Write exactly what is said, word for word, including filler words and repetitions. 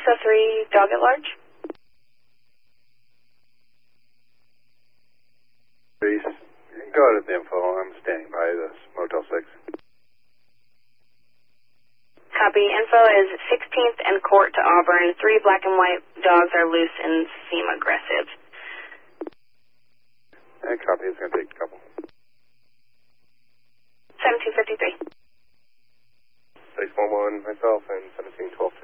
oh three, dog at large. Please, go ahead with the info. I'm standing by this Motel six. Copy. Info is sixteenth and Court to Auburn. Three black and white dogs are loose and seem aggressive. And copy. It's going to take a couple. seventeen fifty-three. six one one, myself, and seventeen twelve.